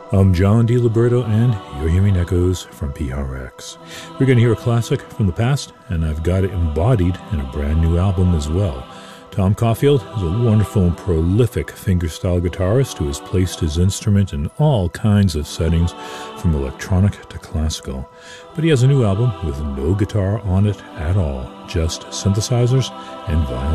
I'm John DiLiberto, and you're hearing Echoes from PRX. We're going to hear a classic from the past, and I've got it embodied in a brand new album as well. Tom Caulfield is a wonderful and prolific fingerstyle guitarist who has placed his instrument in all kinds of settings, from electronic to classical. But he has a new album with no guitar on it at all, just synthesizers and violin.